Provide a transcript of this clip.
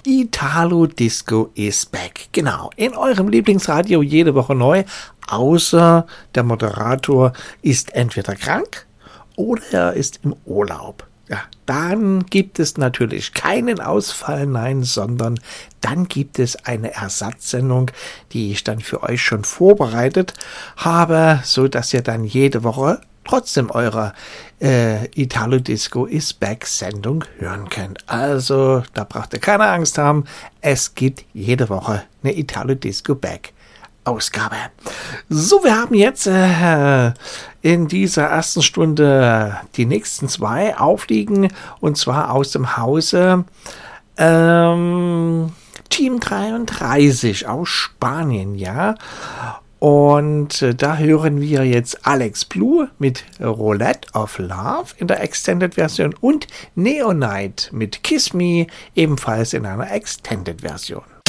Italo Disco is back. Genau, in eurem Lieblingsradio jede Woche neu, außer der Moderator ist entweder krank oder er ist im Urlaub. Ja, dann gibt es natürlich keinen Ausfall, nein, sondern dann gibt es eine Ersatzsendung, die ich dann für euch schon vorbereitet habe, so dass ihr dann jede Woche trotzdem eure Italo Disco is Back Sendung hören könnt. Also, da braucht ihr keine Angst haben. Es gibt jede Woche eine Italo Disco Back Ausgabe. So, wir haben jetzt in dieser ersten Stunde die nächsten zwei aufliegen, und zwar aus dem Hause Team 33 aus Spanien, ja. Und da hören wir jetzt Alex Blue mit Roulette of Love in der Extended-Version und Neonite mit Kiss Me ebenfalls in einer Extended-Version.